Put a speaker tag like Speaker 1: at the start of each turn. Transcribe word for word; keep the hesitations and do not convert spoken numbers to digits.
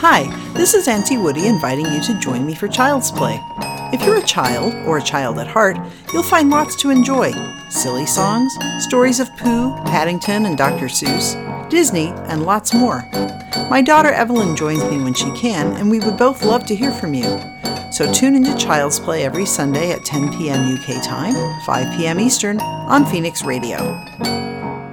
Speaker 1: Hi, this is Auntie Woody inviting you to join me for Child's Play. If you're a child, or a child at heart, you'll find lots to enjoy. Silly songs, stories of Pooh, Paddington, and Doctor Seuss, Disney, and lots more. My daughter Evelyn joins me when she can, and we would both love to hear from you. So tune into Child's Play every Sunday at ten p.m. U K time, five p.m. Eastern, on Phoenix Radio.